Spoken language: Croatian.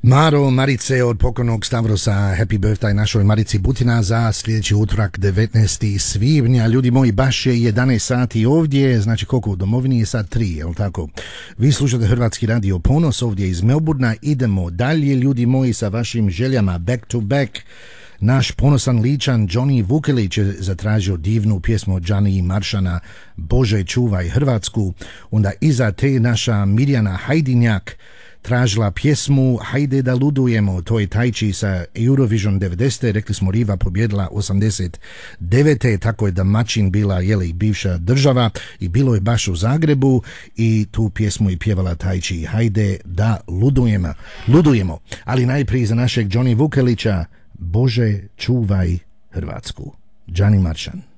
Maro, Marice od pokojnog Stavrosa, happy birthday našoj Marici Butina za sljedeći utorak 19. svibnja. Ljudi moji, baš je 11 sati ovdje, znači koliko u domovini je sad 3, jel tako? Vi slušate Hrvatski radio Ponos ovdje iz Melburna. Idemo dalje, ljudi moji, sa vašim željama, back to back. Naš ponosan Ličan Johnny Vukelić je zatražio divnu pjesmu od Johnny Maršana, Bože čuvaj Hrvatsku. Onda iza te naša Mirjana Hajdinjak tražila pjesmu Hajde da ludujemo, to je Tajči sa Eurovision 90. Rekli smo Riva pobjedila 89. Tako je da Mačin bila bivša država i bilo je baš u Zagrebu i tu pjesmu je pjevala Tajči. Hajde da ludujemo. Ali najprije za našeg Johnny Vukelića, Bože čuvaj Hrvatsku. Johnny Maršan.